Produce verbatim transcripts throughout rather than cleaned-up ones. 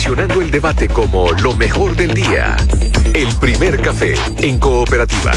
posicionando el debate como lo mejor del día. El primer café en Cooperativa.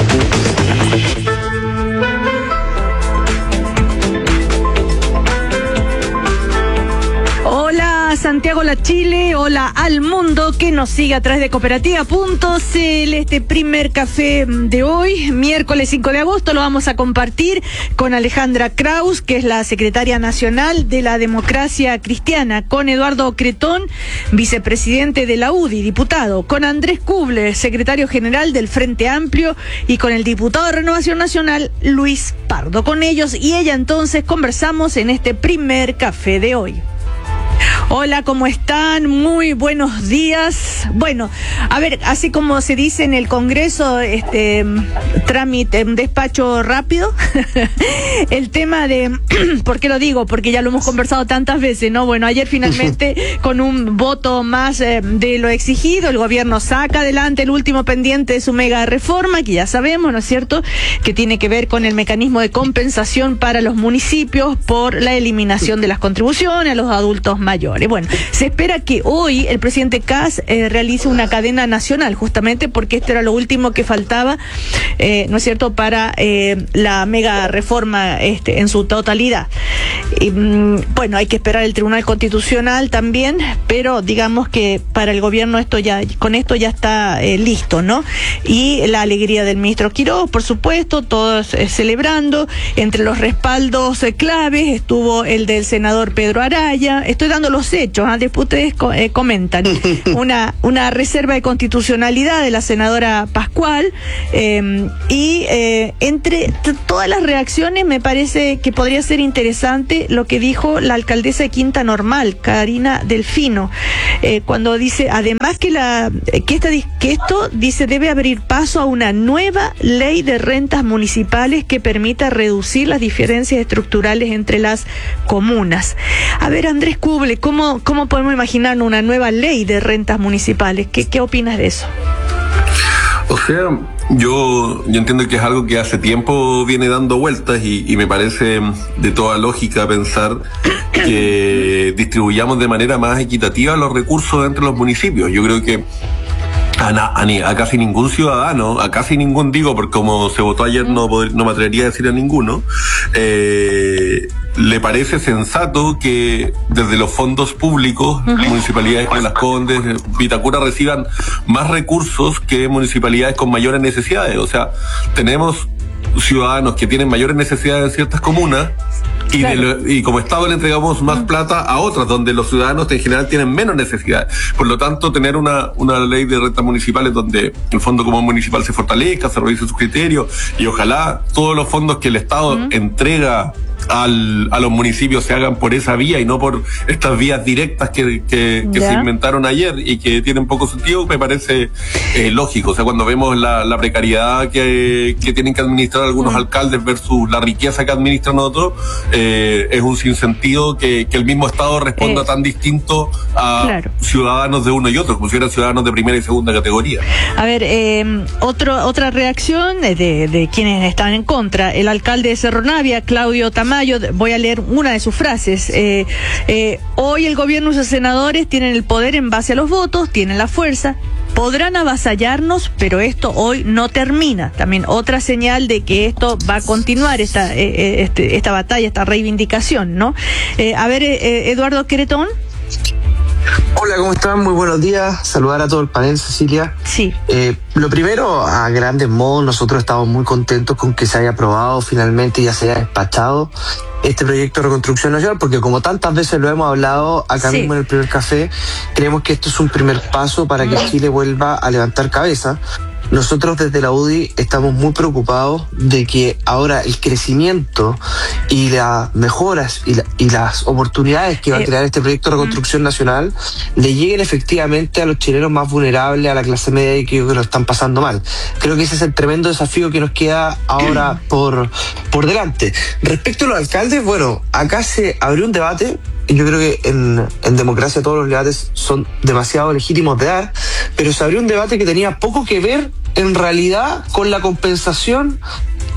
Hola Santiago La Chile, hola al mundo que nos sigue a través de cooperativa punto c l. Este primer café de hoy, miércoles cinco de agosto, lo vamos a compartir con Alejandra Kraus, que es la secretaria nacional de la Democracia Cristiana, con Eduardo Cretón, vicepresidente de la U D I, diputado, con Andrés Kubler, secretario general del Frente Amplio, y con el diputado de Renovación Nacional, Luis Pardo. Con ellos y ella entonces conversamos en este primer café de hoy. Hola, ¿cómo están? Muy buenos días. Bueno, a ver, así como se dice en el Congreso, este trámite, despacho rápido, el tema de, ¿por qué lo digo? Porque ya lo hemos conversado tantas veces, ¿no? Bueno, ayer finalmente, con un voto más eh, de lo exigido, el gobierno saca adelante el último pendiente de su mega reforma, que ya sabemos, ¿no es cierto?, que tiene que ver con el mecanismo de compensación para los municipios por la eliminación de las contribuciones a los adultos mayores. Bueno, se espera que hoy el presidente Kast eh, realice una cadena nacional, justamente porque esto era lo último que faltaba, eh, ¿no es cierto?, para eh, la mega reforma este, en su totalidad. Y, mm, bueno, hay que esperar el Tribunal Constitucional también, pero digamos que para el gobierno esto ya, con esto ya está eh, listo, ¿no? Y la alegría del ministro Quiroz, por supuesto, todos eh, celebrando. Entre los respaldos eh, claves estuvo el del senador Pedro Araya. Estoy dando los hechos, ¿eh? Después ustedes co- eh, comentan. Una, una reserva de constitucionalidad de la senadora Pascual, eh, y eh, entre t- todas las reacciones me parece que podría ser interesante lo que dijo la alcaldesa de Quinta Normal, Karina Delfino, eh, cuando dice, además que, la, que, esta, que esto, dice, debe abrir paso a una nueva ley de rentas municipales que permita reducir las diferencias estructurales entre las comunas. A ver, Andrés Kubler, ¿cómo, cómo podemos imaginar una nueva ley de rentas municipales? ¿Qué, qué opinas de eso? O sea, yo, yo entiendo que es algo que hace tiempo viene dando vueltas y, y me parece de toda lógica pensar que distribuyamos de manera más equitativa los recursos entre los municipios. Yo creo que A, na, a, ni, a casi ningún ciudadano, a casi ningún, digo, porque como se votó ayer no, poder, no me atrevería a decir a ninguno, eh, le parece sensato que desde los fondos públicos, uh-huh. municipalidades como Las Condes, Vitacura, reciban más recursos que municipalidades con mayores necesidades. O sea, tenemos ciudadanos que tienen mayores necesidades en ciertas comunas, y, claro. de lo, y como Estado le entregamos más plata a otras donde los ciudadanos en general tienen menos necesidades. Por lo tanto, tener una, una ley de rentas municipales donde el Fondo Común Municipal se fortalezca, se revise sus criterios, y ojalá todos los fondos que el Estado uh-huh. entrega al, a los municipios se hagan por esa vía y no por estas vías directas que, que, que se inventaron ayer y que tienen poco sentido, me parece eh, lógico. O sea, cuando vemos la, la precariedad que, que tienen que administrar algunos uh-huh. alcaldes versus la riqueza que administran otros, eh, es un sinsentido que, que el mismo Estado responda eh, tan distinto a claro. ciudadanos de uno y otro, como si fueran ciudadanos de primera y segunda categoría. A ver, eh, otro, otra reacción de, de quienes están en contra. El alcalde de Cerro Navia, Claudio Tamayo, voy a leer una de sus frases. Eh, eh, hoy el gobierno y sus senadores tienen el poder en base a los votos, tienen la fuerza, podrán avasallarnos, pero esto hoy no termina. También otra señal de que esto va a continuar, esta, eh, este, esta batalla, esta reivindicación, ¿no? Eh, a ver, eh, Eduardo Cretón. Hola, ¿cómo están? Muy buenos días. Saludar a todo el panel, Cecilia. Sí. Eh, lo primero, a grandes modos, nosotros estamos muy contentos con que se haya aprobado finalmente y ya se haya despachado este proyecto de reconstrucción nacional, porque como tantas veces lo hemos hablado acá sí. mismo en el primer café, creemos que esto es un primer paso para que Chile vuelva a levantar cabeza. Nosotros desde la U D I estamos muy preocupados de que ahora el crecimiento y las mejoras y, la, y las oportunidades que va a crear este proyecto de reconstrucción nacional le lleguen efectivamente a los chilenos más vulnerables, a la clase media y que lo están pasando mal. Creo que ese es el tremendo desafío que nos queda ahora por, por delante. Respecto a los alcaldes, bueno, acá se abrió un debate. Yo creo que en, en democracia todos los debates son demasiado legítimos de dar, pero se abrió un debate que tenía poco que ver en realidad con la compensación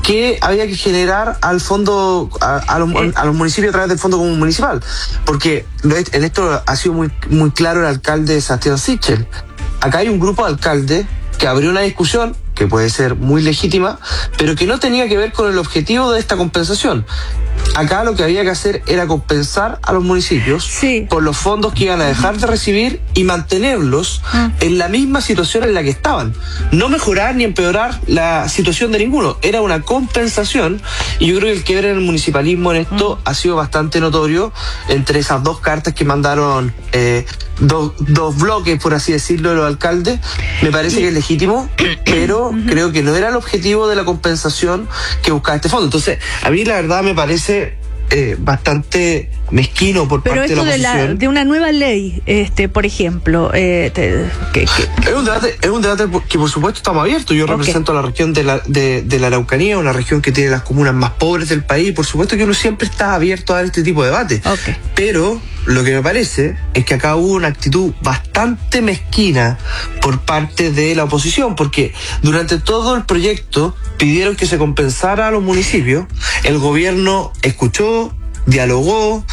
que había que generar al fondo, a, a, los, a los municipios a través del Fondo Común Municipal. Porque en esto ha sido muy, muy claro el alcalde Sebastián Sichel. Acá hay un grupo de alcaldes que abrió una discusión que puede ser muy legítima, pero que no tenía que ver con el objetivo de esta compensación. Acá lo que había que hacer era compensar a los municipios sí. por los fondos que iban a dejar de recibir y mantenerlos ah. en la misma situación en la que estaban. No mejorar ni empeorar la situación de ninguno. Era una compensación, y yo creo que el quiebre en el municipalismo en esto ah. ha sido bastante notorio entre esas dos cartas que mandaron eh, dos, dos bloques, por así decirlo, de los alcaldes. Me parece que es legítimo, pero uh-huh. creo que no era el objetivo de la compensación que buscaba este fondo. Entonces, a mí la verdad me parece Eh, bastante mezquino por Pero parte de la oposición. Pero esto de, de una nueva ley, este, por ejemplo, eh, te, que, que... Es un debate, es un debate que por supuesto estamos abiertos. Yo okay. represento a la región de la, de, de la Araucanía, una región que tiene las comunas más pobres del país. Por supuesto que uno siempre está abierto a dar este tipo de debate. Okay. Pero lo que me parece es que acá hubo una actitud bastante mezquina por parte de la oposición, porque durante todo el proyecto pidieron que se compensara a los municipios. El gobierno escuchó, dialogó,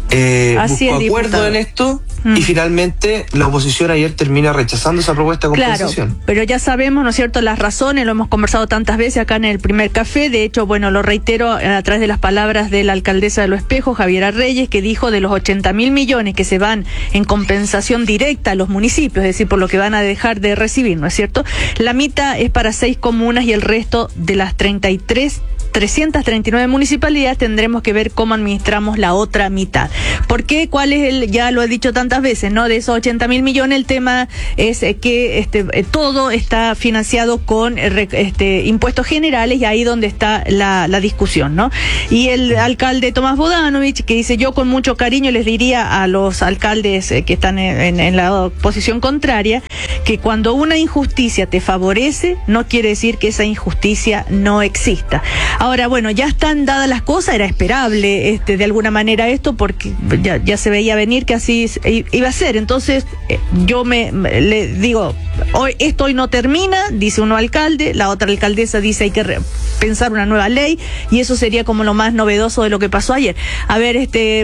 eh, buscó acuerdo en esto mm. y finalmente la oposición ayer termina rechazando esa propuesta de compensación. Claro, pero ya sabemos, ¿no es cierto?, las razones, lo hemos conversado tantas veces acá en el primer café. De hecho, bueno, lo reitero a través de las palabras de la alcaldesa de Los Espejos, Javiera Reyes, que dijo de los ochenta mil millones que se van en compensación directa a los municipios, es decir, por lo que van a dejar de recibir, ¿no es cierto?, la mitad es para seis comunas y el resto de las treinta y tres trescientas treinta y nueve municipalidades tendremos que ver cómo administramos la otra mitad. ¿Por qué? ¿Cuál es el? Ya lo he dicho tantas veces, ¿no? De esos ochenta mil millones, el tema es que este todo está financiado con este impuestos generales, y ahí donde está la, la discusión, ¿no? Y el alcalde Tomás Bodanovich, que dice: yo con mucho cariño les diría a los alcaldes que están en, en, en la posición contraria, que cuando una injusticia te favorece, no quiere decir que esa injusticia no exista. Ahora, bueno, ya están dadas las cosas, era esperable este, de alguna manera esto, porque ya, ya se veía venir que así iba a ser. Entonces, eh, yo me, me le digo, hoy esto hoy no termina, dice uno alcalde, la otra alcaldesa dice hay que re- pensar una nueva ley, y eso sería como lo más novedoso de lo que pasó ayer. A ver, este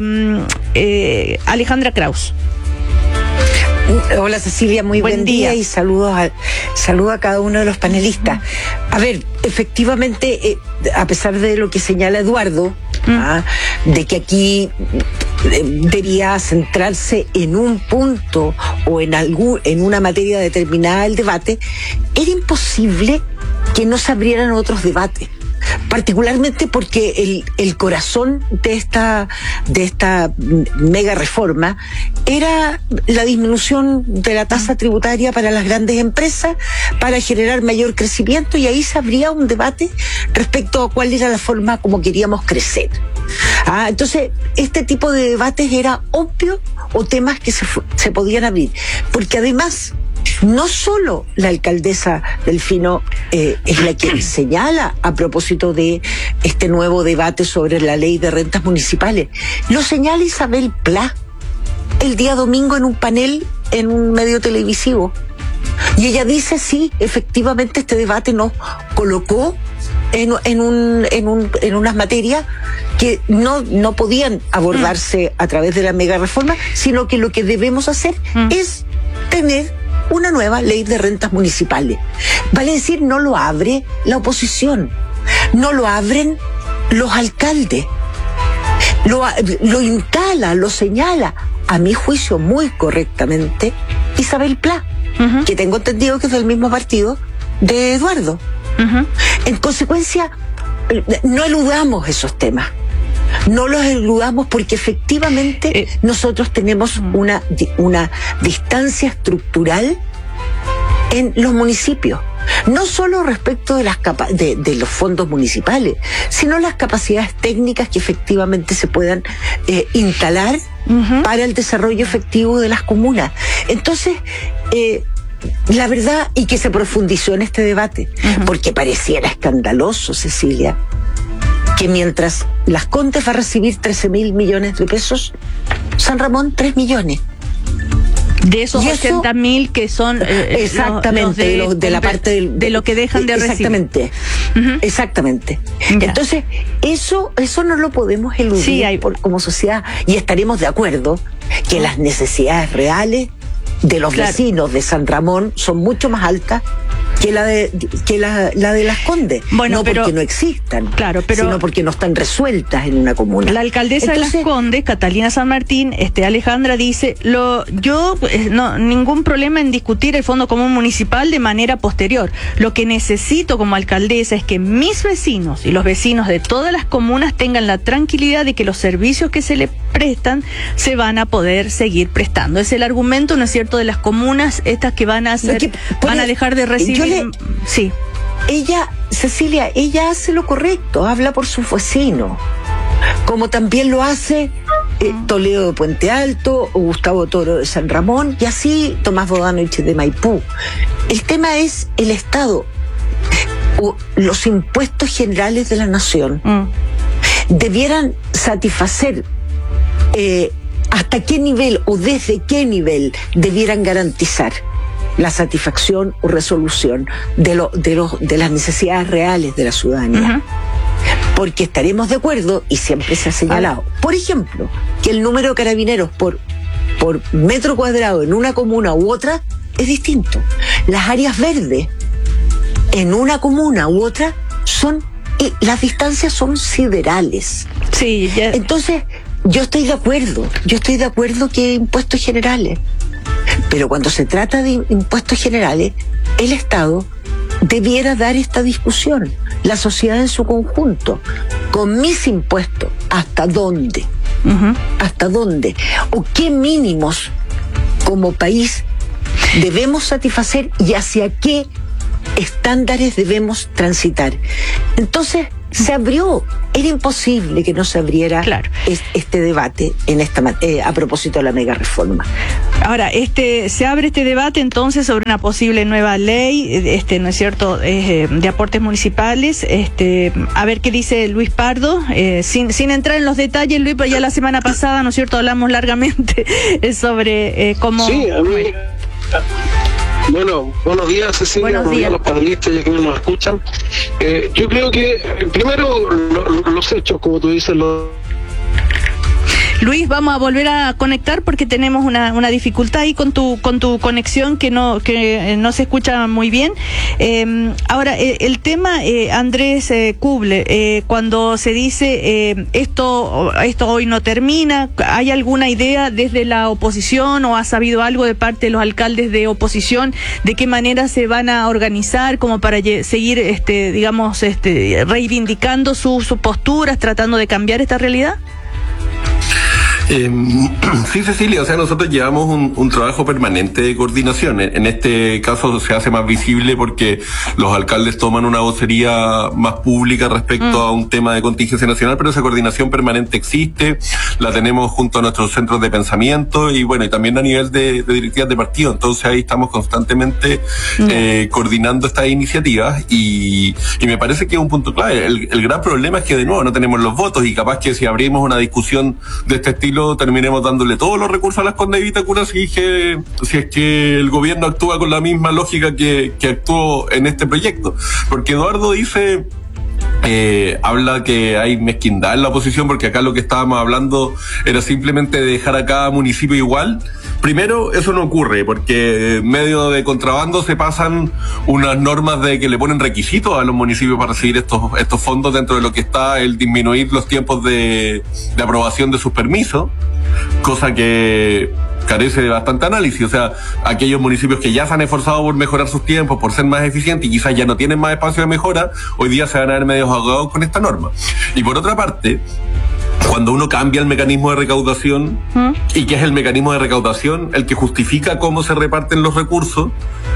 eh, Alejandra Kraus. Hola Cecilia, muy buen, buen día. día y saludos a, saludo a cada uno de los panelistas. A ver, efectivamente, eh, a pesar de lo que señala Eduardo, mm. ¿ah? de que aquí eh, debía centrarse en un punto o en algún, en una materia determinada del debate, era imposible que no se abrieran otros debates. Particularmente porque el, el corazón de esta, de esta mega reforma era la disminución de la tasa tributaria para las grandes empresas para generar mayor crecimiento, y ahí se abría un debate respecto a cuál era la forma como queríamos crecer. Ah, entonces, este tipo de debates era obvio, o temas que se, se podían abrir, porque además no solo la alcaldesa Delfino eh, es la que señala a propósito de este nuevo debate sobre la ley de rentas municipales, lo señala Isabel Pla el día domingo en un panel en un medio televisivo. Y ella dice, sí, efectivamente este debate nos colocó en, en, un, en, un, en unas materias que no, no podían abordarse a través de la mega reforma, sino que lo que debemos hacer mm. es tener una nueva ley de rentas municipales. Vale decir, no lo abre la oposición, no lo abren los alcaldes, lo, lo instala, lo señala, a mi juicio muy correctamente, Isabel Pla, uh-huh. que tengo entendido que es del mismo partido de Eduardo. Uh-huh. En consecuencia, no eludamos esos temas. No los eludamos porque efectivamente eh, nosotros tenemos una, una distancia estructural en los municipios. No solo respecto de, las capa- de, de los fondos municipales, sino las capacidades técnicas que efectivamente se puedan eh, instalar uh-huh. para el desarrollo efectivo de las comunas. Entonces, eh, la verdad, y que se profundizó en este debate, uh-huh. porque pareciera escandaloso, Cecilia, que mientras Las Condes va a recibir trece mil millones de pesos, San Ramón tres millones. De esos ochenta mil que son eh, exactamente los de, los de la parte del, de lo que dejan de exactamente, recibir. Uh-huh. Exactamente. Ya. Entonces, eso eso no lo podemos eludir sí, hay... por, como sociedad, y estaremos de acuerdo que las necesidades reales de los claro. vecinos de San Ramón son mucho más altas que la de que la, la de Las Condes. Bueno, no pero, porque no existan, claro, pero, sino porque no están resueltas en una comuna. La alcaldesa Entonces, de Las Condes, Catalina San Martín, este Alejandra dice, lo yo eh, no ningún problema en discutir el Fondo Común Municipal de manera posterior. Lo que necesito como alcaldesa es que mis vecinos y los vecinos de todas las comunas tengan la tranquilidad de que los servicios que se les prestan se van a poder seguir prestando. Es el argumento, ¿no es cierto?, de las comunas estas que van a hacer, que, van a dejar de recibir. Le, sí. Ella, Cecilia, ella hace lo correcto, habla por sus vecinos, como también lo hace eh, Toledo de Puente Alto, o Gustavo Toro de San Ramón, y así Tomás Bodanovich de Maipú. El tema es el Estado, o los impuestos generales de la nación mm. debieran satisfacer eh, hasta qué nivel o desde qué nivel debieran garantizar la satisfacción o resolución de, lo, de, los, de las necesidades reales de la ciudadanía. Uh-huh. Porque estaremos de acuerdo, y siempre se ha señalado, ah. por ejemplo, que el número de carabineros por, por metro cuadrado en una comuna u otra es distinto. Las áreas verdes en una comuna u otra son, eh, las distancias son siderales. Sí, ya. Entonces, yo estoy de acuerdo, yo estoy de acuerdo que impuestos generales. Pero cuando se trata de impuestos generales, el Estado debiera dar esta discusión, la sociedad en su conjunto, con mis impuestos, ¿hasta dónde? Uh-huh. ¿Hasta dónde? ¿O qué mínimos como país debemos satisfacer y hacia qué estándares debemos transitar? Entonces, se abrió, era imposible que no se abriera claro. este debate en esta eh, a propósito de la mega reforma. Ahora, este se abre este debate entonces sobre una posible nueva ley, este, ¿no es cierto?, eh, de aportes municipales. Este, a ver qué dice Luis Pardo, eh, sin sin entrar en los detalles, Luis, pero ya la semana pasada, ¿no es cierto?, hablamos largamente sobre eh, cómo. Sí, a mí. Bueno, buenos días, Cecilia, buenos días a los panelistas ya que nos escuchan. Eh, yo creo que, primero, lo, lo, los hechos, como tú dices, los... Luis, vamos a volver a conectar porque tenemos una, una dificultad ahí con tu con tu conexión que no que no se escucha muy bien. Eh, ahora, eh, el tema, eh, Andrés eh, Kuble, eh, cuando se dice eh, esto esto hoy no termina, ¿hay alguna idea desde la oposición o ha sabido algo de parte de los alcaldes de oposición de qué manera se van a organizar como para seguir, este, digamos, este, reivindicando sus su posturas, tratando de cambiar esta realidad? Eh, sí, Cecilia, o sea, nosotros llevamos un, un trabajo permanente de coordinación. En, en este caso se hace más visible porque los alcaldes toman una vocería más pública respecto mm. a un tema de contingencia nacional, pero esa coordinación permanente existe, la tenemos junto a nuestros centros de pensamiento y bueno, y también a nivel de, de directivas de partido. Entonces ahí estamos constantemente mm. eh, coordinando estas iniciativas y, y me parece que es un punto clave. El, el gran problema es que de nuevo no tenemos los votos y capaz que si abrimos una discusión de este estilo terminemos dándole todos los recursos a Las Condes y Vitacura si, que, si es que el gobierno actúa con la misma lógica que, que actuó en este proyecto. Porque Eduardo dice... Eh, habla que hay mezquindad en la oposición porque acá lo que estábamos hablando era simplemente dejar a cada municipio igual. Primero, eso no ocurre porque en medio de contrabando se pasan unas normas de que le ponen requisitos a los municipios para recibir estos estos fondos, dentro de lo que está el disminuir los tiempos de, de aprobación de sus permisos, cosa que carece de bastante análisis. O sea, aquellos municipios que ya se han esforzado por mejorar sus tiempos, por ser más eficientes y quizás ya no tienen más espacio de mejora, hoy día se van a ver medios ahogados con esta norma. Y por otra parte, cuando uno cambia el mecanismo de recaudación, ¿Mm? y que es el mecanismo de recaudación el que justifica cómo se reparten los recursos,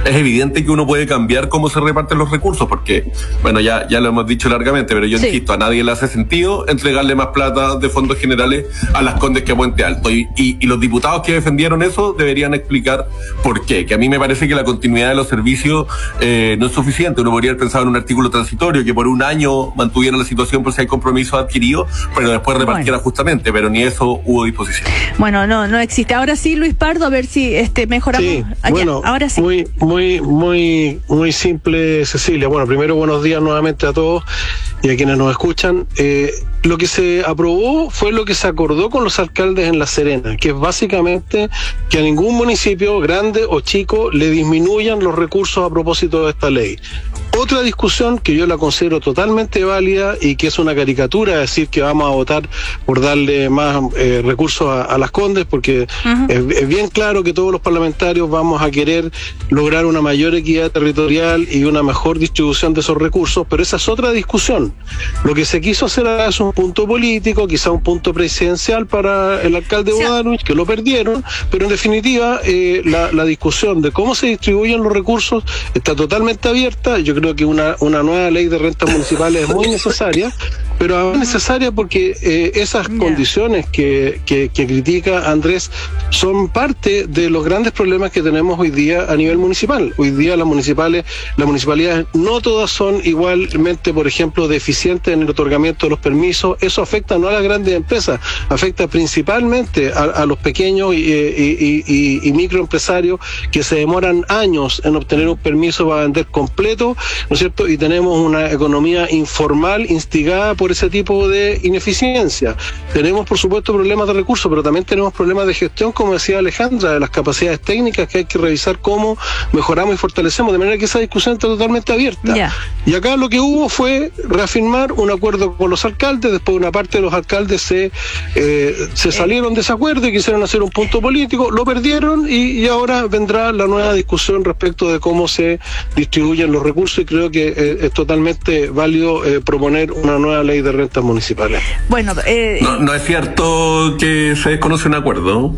es evidente que uno puede cambiar cómo se reparten los recursos, porque, bueno, ya, ya lo hemos dicho largamente, pero yo sí. insisto, a nadie le hace sentido entregarle más plata de fondos generales a Las Condes que a Puente Alto. Y, y, y los diputados que defendieron eso deberían explicar por qué. Que a mí me parece que la continuidad de los servicios eh, no es suficiente. Uno podría haber pensado en un artículo transitorio que por un año mantuviera la situación por si hay compromisos adquiridos, pero después repartiera bueno. justamente, pero ni eso hubo disposición. Bueno, no, no existe. Ahora sí, Luis Pardo, a ver si este mejoramos. Sí, allá. Bueno, ahora sí. Muy, muy, muy, muy simple, Cecilia. Bueno, primero buenos días nuevamente a todos y a quienes nos escuchan. Eh, Lo que se aprobó fue lo que se acordó con los alcaldes en La Serena, que es básicamente que a ningún municipio, grande o chico, le disminuyan los recursos a propósito de esta ley. Otra discusión que yo la considero totalmente válida y que es una caricatura decir que vamos a votar por darle más eh, recursos a, a Las Condes, porque uh-huh. es, es bien claro que todos los parlamentarios vamos a querer lograr una mayor equidad territorial y una mejor distribución de esos recursos, pero esa es otra discusión. Lo que se quiso hacer ahora es un punto político, quizá un punto presidencial para el alcalde sí. Bodanovich, que lo perdieron, pero en definitiva eh, la, la discusión de cómo se distribuyen los recursos está totalmente abierta. Yo creo que una, una nueva ley de rentas municipales es muy necesaria, pero es necesaria porque eh, esas yeah. condiciones que, que, que critica Andrés son parte de los grandes problemas que tenemos hoy día a nivel municipal. Hoy día las municipales, las municipalidades no todas son igualmente, por ejemplo, deficientes en el otorgamiento de los permisos. Eso afecta no a las grandes empresas, afecta principalmente a, a los pequeños y, y, y, y microempresarios que se demoran años en obtener un permiso para vender completo, ¿no es cierto? Y tenemos una economía informal instigada por ese tipo de ineficiencia. Tenemos, por supuesto, problemas de recursos, pero también tenemos problemas de gestión, como decía Alejandra, de las capacidades técnicas que hay que revisar cómo mejoramos y fortalecemos, de manera que esa discusión está totalmente abierta. Yeah. Y acá lo que hubo fue reafirmar un acuerdo con los alcaldes. Después una parte de los alcaldes se, eh, se salieron de ese acuerdo y quisieron hacer un punto político, lo perdieron y, y ahora vendrá la nueva discusión respecto de cómo se distribuyen los recursos, y creo que eh, es totalmente válido eh, proponer una nueva ley de rentas municipales. Bueno, eh, no, no es cierto que se desconoce un acuerdo.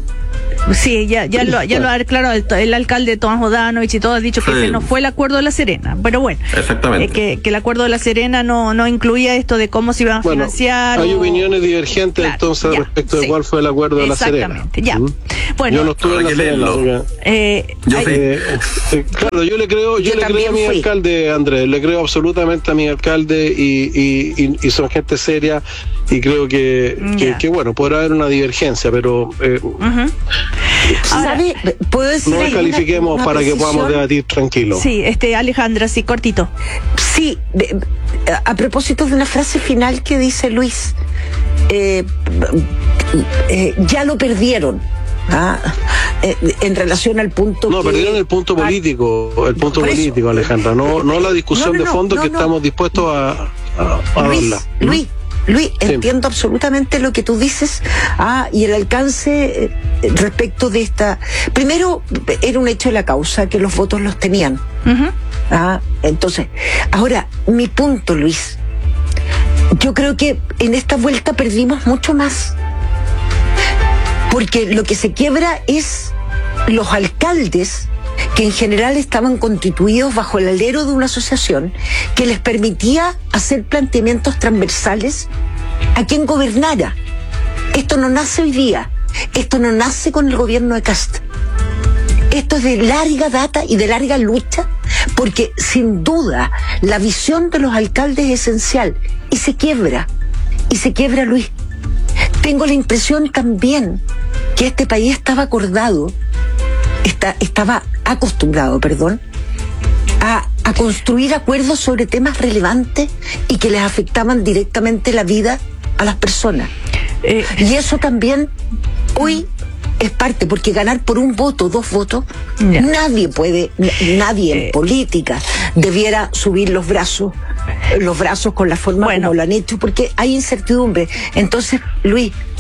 Sí, ya, ya lo, ya lo ha declarado el, el alcalde Tomás Bodanovich y todo ha dicho que sí. ese no fue el acuerdo de La Serena, pero bueno, exactamente. Eh, que, que el acuerdo de La Serena no, no incluía esto de cómo se iban a bueno, financiar. Hay o... opiniones divergentes claro, entonces ya, respecto sí. de cuál fue el acuerdo de La Serena. Exactamente, ya. ¿Mm? Bueno, yo no estuve en La Serena. Eh, yo sí. eh, eh, claro, yo le creo, yo, yo le creo a mi fui. alcalde, Andrés, le creo absolutamente a mi alcalde y, y, y, y son gente seria y creo que, que, que bueno, podrá haber una divergencia, pero eh, uh-huh. ¿sabe? ¿Puedo decir no califiquemos una, una para precisión? Que podamos debatir tranquilo. Sí, este Alejandra, sí, cortito. Sí, de, a propósito de una frase final que dice Luis, eh, eh, ya lo perdieron. Ah, eh, en relación al punto no que, perdieron el punto político el punto político eso, Alejandra no no la discusión no, no, de fondo no, no, que no. estamos dispuestos a, a, a Luis, darla Luis Luis, sí. entiendo absolutamente lo que tú dices ah, y el alcance eh, respecto de esta. Primero, era un hecho de la causa que los votos los tenían. Uh-huh. Ah, entonces, ahora, mi punto, Luis, yo creo que en esta vuelta perdimos mucho más. Porque lo que se quiebra es los alcaldes que en general estaban constituidos bajo el alero de una asociación que les permitía hacer planteamientos transversales a quien gobernara. Esto no nace hoy día, esto no nace con el gobierno de Kast. Esto es de larga data y de larga lucha, porque sin duda la visión de los alcaldes es esencial y se quiebra, y se quiebra, Luis. Tengo la impresión también que este país estaba acordado Está, estaba acostumbrado, perdón, a, a construir acuerdos sobre temas relevantes y que les afectaban directamente la vida a las personas. Eh, y eso también hoy es parte, porque ganar por un voto, dos votos, yeah. nadie puede, nadie en eh, política debiera subir los brazos, los brazos con la forma bueno. como lo han hecho, porque hay incertidumbre. Entonces, Luis,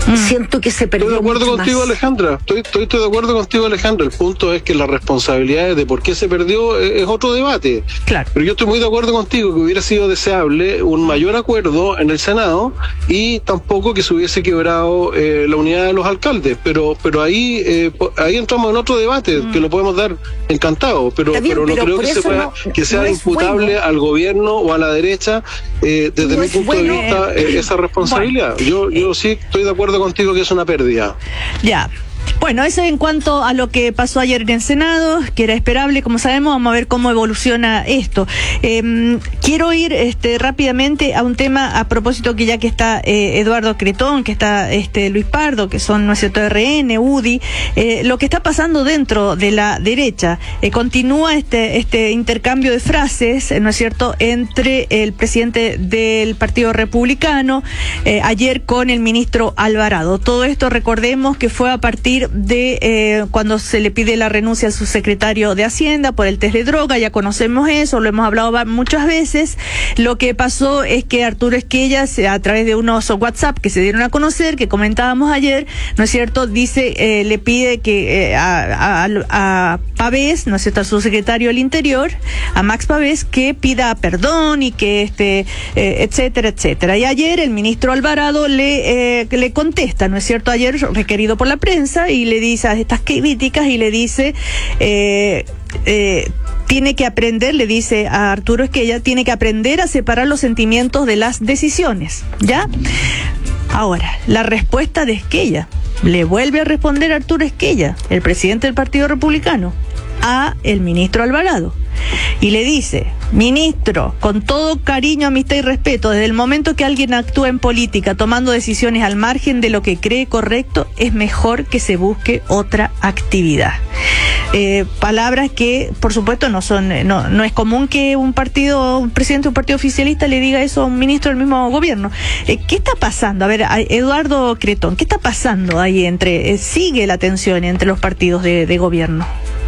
mm. siento que se perdió. Estoy de acuerdo contigo, más. Alejandra. Estoy, estoy, estoy de acuerdo contigo, Alejandra. El punto es que las responsabilidades de por qué se perdió es, es otro debate. Claro. Pero yo estoy muy de acuerdo contigo que hubiera sido deseable un mayor acuerdo en el Senado y tampoco que se hubiese quebrado eh, la unidad de los alcaldes. Pero, pero ahí, eh, ahí entramos en otro debate mm. que lo podemos dar encantado. Pero, bien, pero no pero creo que se pueda, no, que sea no imputable bueno. al gobierno o a la derecha eh, desde no mi punto bueno. de vista eh, esa responsabilidad. Bueno. Yo, yo sí estoy de acuerdo contigo que es una pérdida. Ya. Bueno, eso en cuanto a lo que pasó ayer en el Senado, que era esperable, como sabemos, vamos a ver cómo evoluciona esto. Eh, quiero ir este, rápidamente a un tema a propósito que ya que está eh, Eduardo Cretón, que está este Luis Pardo, que son, ¿no es cierto?, R N, U D I, eh, lo que está pasando dentro de la derecha. Eh, continúa este, este intercambio de frases, ¿no es cierto?, entre el presidente del Partido Republicano, eh, ayer con el ministro Alvarado. Todo esto, recordemos que fue a partir de eh, cuando se le pide la renuncia al subsecretario de Hacienda por el test de droga. Ya conocemos eso, lo hemos hablado muchas veces. Lo que pasó es que Arturo Esquella, a través de unos WhatsApp que se dieron a conocer, que comentábamos ayer, ¿no es cierto?, dice, eh, le pide que eh, a, a, a Pavés, ¿no es cierto?, al subsecretario del Interior, a Max Pavés, que pida perdón y que este, eh, etcétera, etcétera. Y ayer el ministro Alvarado le, eh, le contesta, ¿no es cierto?, ayer requerido por la prensa, y le dice a estas críticas y le dice eh, eh, tiene que aprender, le dice a Arturo Esquella, tiene que aprender a separar los sentimientos de las decisiones, ¿ya? Ahora, la respuesta de Esquella, le vuelve a responder Arturo Esquella, el presidente del Partido Republicano, a el ministro Alvarado, y le dice: ministro, con todo cariño, amistad y respeto, desde el momento que alguien actúa en política tomando decisiones al margen de lo que cree correcto, es mejor que se busque otra actividad. Eh, palabras que, por supuesto, no son, no, no es común que un partido, un presidente de un partido oficialista le diga eso a un ministro del mismo gobierno. Eh, ¿Qué está pasando? A ver, a Eduardo Cretón, ¿qué está pasando ahí entre, eh, sigue la tensión entre los partidos de, de gobierno?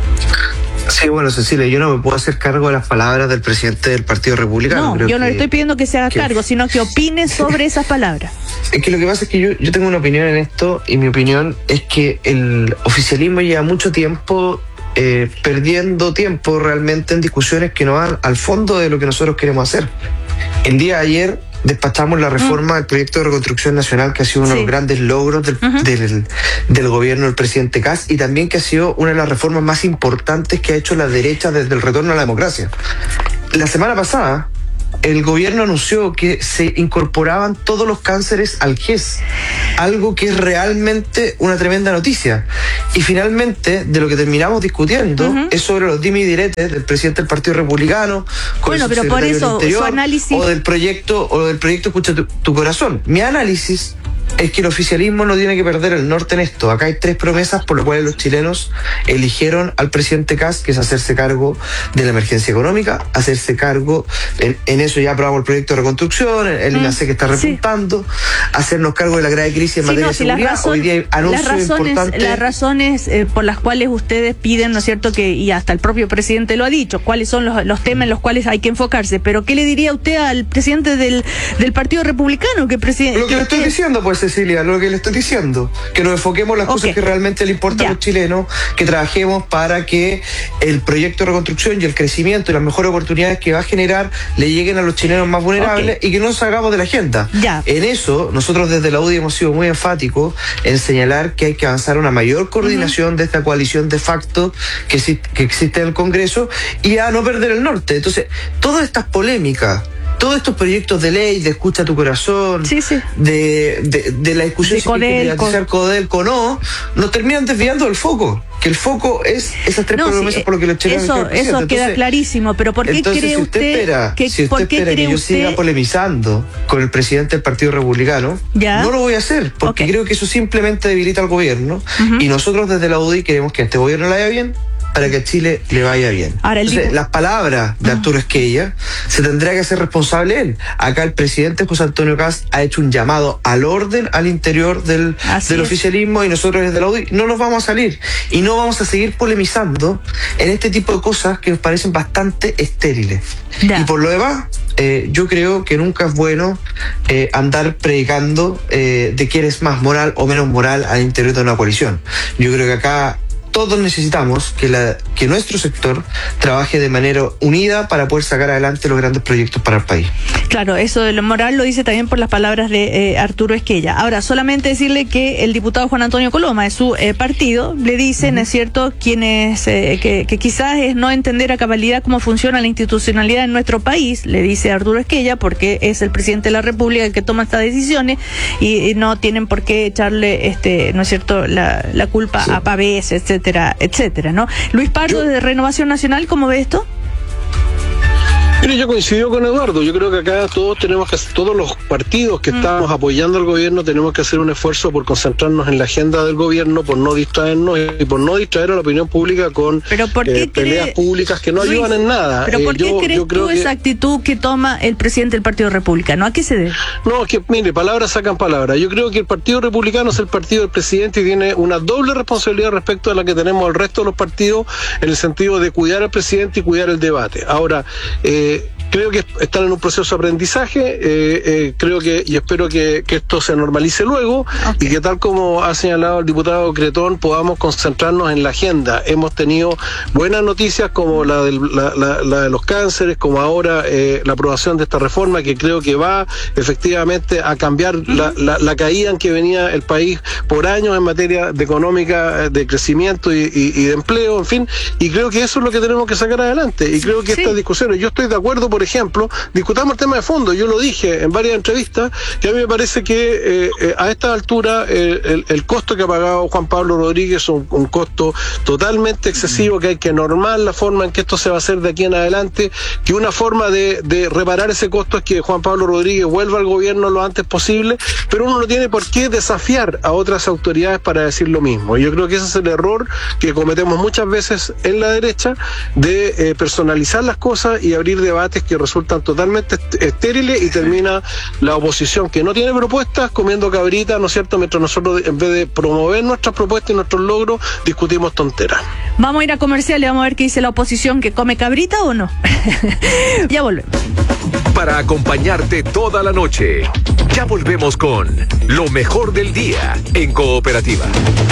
Sí, bueno, Cecilia, yo no me puedo hacer cargo de las palabras del presidente del Partido Republicano. No, Creo yo no que, le estoy pidiendo que se haga que, cargo, sino que opine sobre esas palabras. Es que lo que pasa es que yo, yo tengo una opinión en esto, y mi opinión es que el oficialismo lleva mucho tiempo eh, perdiendo tiempo realmente en discusiones que no van al fondo de lo que nosotros queremos hacer. El día de ayer despachamos la reforma mm. del proyecto de reconstrucción nacional, que ha sido uno sí. de los grandes logros del, uh-huh. del, del gobierno del presidente Kast, y también que ha sido una de las reformas más importantes que ha hecho la derecha desde el retorno a la democracia. La semana pasada, el gobierno anunció que se incorporaban todos los cánceres al G E S, algo que es realmente una tremenda noticia. Y finalmente, de lo que terminamos discutiendo, uh-huh. es sobre los dimes y diretes del presidente del Partido Republicano, con bueno, el pero por eso del Interior, su análisis, o del proyecto, o del proyecto Escucha tu, tu corazón. Mi análisis es que el oficialismo no tiene que perder el norte en esto. Acá hay tres promesas por las cuales los chilenos eligieron al presidente Kast, que es hacerse cargo de la emergencia económica, hacerse cargo, en, en eso ya aprobamos el proyecto de reconstrucción, el mm, I N A C que está repuntando, sí. hacernos cargo de la grave crisis en sí, materia no, si de seguridad. Razón, Hoy día hay anuncios las razones, importantes. Las razones eh, por las cuales ustedes piden, ¿no es cierto?, que, y hasta el propio presidente lo ha dicho, cuáles son los, los temas en los cuales hay que enfocarse. Pero ¿qué le diría usted al presidente del, del Partido Republicano? Que preside, lo que, que le estoy que... diciendo, pues, Cecilia, lo que le estoy diciendo, que nos enfoquemos en las okay. cosas que realmente le importan ya. a los chilenos, que trabajemos para que el proyecto de reconstrucción y el crecimiento y las mejores oportunidades que va a generar le lleguen a los chilenos más vulnerables okay. y que no nos salgamos de la agenda. Ya. En eso, nosotros desde la U D I hemos sido muy enfáticos en señalar que hay que avanzar una mayor coordinación uh-huh. de esta coalición de facto que, que existe en el Congreso, y a no perder el norte. Entonces, todas estas polémicas, todos estos proyectos de ley, de escucha tu corazón, sí, sí. De, de, de la discusión de Codelco, si Codelco no, nos terminan desviando del foco. Que el foco es esas tres no, promesas sí, por lo que los chilenos eso, eso entonces, queda clarísimo, pero ¿por qué entonces, cree si usted, usted espera, que, si usted ¿por qué espera cree que yo usted? siga polemizando con el presidente del Partido Republicano, ¿ya? No lo voy a hacer, porque okay. creo que eso simplemente debilita al gobierno, uh-huh. y nosotros desde la U D I queremos que a este gobierno le vaya bien, para que a Chile le vaya bien. Ahora, Entonces, las palabras de Arturo Esquella se tendrá que hacer responsable él. Acá el presidente José Antonio Kast ha hecho un llamado al orden al interior del, del oficialismo, y nosotros desde la U D I no nos vamos a salir y no vamos a seguir polemizando en este tipo de cosas que nos parecen bastante estériles. Ya. Y por lo demás, eh, yo creo que nunca es bueno eh, andar predicando eh, de quién es más moral o menos moral al interior de una coalición. Yo creo que acá todos necesitamos que, la, que nuestro sector trabaje de manera unida para poder sacar adelante los grandes proyectos para el país. Claro, eso de lo moral lo dice también por las palabras de eh, Arturo Esquella. Ahora, solamente decirle que el diputado Juan Antonio Coloma de su eh, partido le dicen, uh-huh. ¿es cierto?, quienes eh, que, que quizás es no entender a cabalidad cómo funciona la institucionalidad en nuestro país, le dice Arturo Esquella, porque es el presidente de la República el que toma estas decisiones y, y no tienen por qué echarle, este, ¿no es cierto?, la, la culpa sí. a Pavés, etcétera. etcétera, etcétera, ¿no? Luis Pardo, yo, de Renovación Nacional, ¿cómo ve esto? Mire, yo coincido con Eduardo. Yo creo que acá todos tenemos que, todos los partidos que mm. estamos apoyando al gobierno, tenemos que hacer un esfuerzo por concentrarnos en la agenda del gobierno, por no distraernos y por no distraer a la opinión pública con ¿Pero por qué eh, peleas cree, públicas que no Luis, ayudan en nada. ¿Pero por eh, qué yo, crees yo creo tú que, esa actitud que toma el presidente del Partido Republicano? ¿A qué se debe? No, es que, mire, palabras sacan palabras. Yo creo que el Partido Republicano es el partido del presidente y tiene una doble responsabilidad respecto a la que tenemos el resto de los partidos, en el sentido de cuidar al presidente y cuidar el debate. Ahora, eh, creo que están en un proceso de aprendizaje, eh, eh, creo que y espero que, que esto se normalice luego okay. y que, tal como ha señalado el diputado Cretón, podamos concentrarnos en la agenda. Hemos tenido buenas noticias como la, del, la, la, la de los cánceres, como ahora eh, la aprobación de esta reforma, que creo que va efectivamente a cambiar uh-huh. la, la, la caída en que venía el país por años en materia de económica, de crecimiento y, y, y de empleo, en fin, y creo que eso es lo que tenemos que sacar adelante. Y creo que sí. estas discusiones, yo estoy de acuerdo, por ejemplo, discutamos el tema de fondo. Yo lo dije en varias entrevistas, que a mí me parece que eh, eh, a esta altura eh, el, el costo que ha pagado Juan Pablo Rodríguez es un, un costo totalmente excesivo, que hay que normar la forma en que esto se va a hacer de aquí en adelante, que una forma de, de reparar ese costo es que Juan Pablo Rodríguez vuelva al gobierno lo antes posible, pero uno no tiene por qué desafiar a otras autoridades para decir lo mismo. Y yo creo que ese es el error que cometemos muchas veces en la derecha, de eh, personalizar las cosas y abrir debates que resultan totalmente estériles, y termina la oposición que no tiene propuestas comiendo cabrita, ¿no es cierto?, mientras nosotros, en vez de promover nuestras propuestas y nuestros logros, discutimos tonteras. Vamos a ir a comerciales, vamos a ver qué dice la oposición, que come cabrita o no. Ya volvemos. Para acompañarte toda la noche, ya volvemos con lo mejor del día en Cooperativa.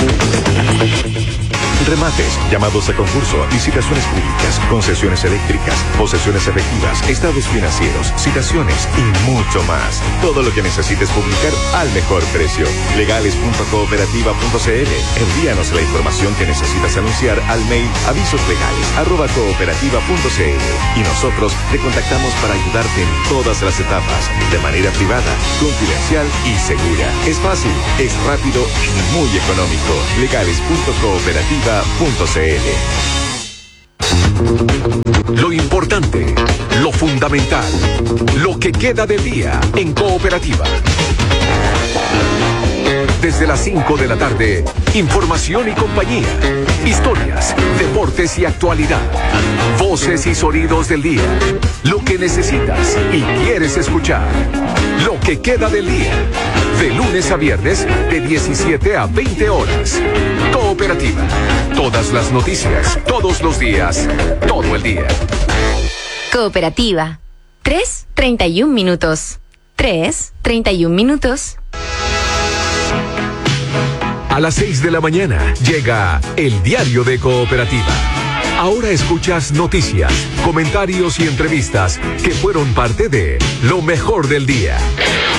Remates, llamados a concurso, licitaciones públicas, concesiones eléctricas, posesiones efectivas, estados financieros, citaciones y mucho más. Todo lo que necesites publicar al mejor precio. legales punto cooperativa punto c l. Envíanos la información que necesitas anunciar al mail avisoslegales arroba cooperativa punto c l y nosotros te contactamos para ayudarte en todas las etapas, de manera privada, confidencial y segura. Es fácil, es rápido y muy económico. legales punto cooperativa punto c l. Lo importante, lo fundamental, lo que queda del día en Cooperativa. Desde las cinco de la tarde, información y compañía, historias, deportes y actualidad, voces y sonidos del día, lo que necesitas y quieres escuchar, lo que queda del día, de lunes a viernes, de diecisiete a veinte horas. Cooperativa, todas las noticias, todos los días, todo el día. Cooperativa, tres treinta y un minutos, tres treinta y un minutos. A las seis de la mañana llega el diario de Cooperativa. Ahora escuchas noticias, comentarios y entrevistas que fueron parte de lo mejor del día.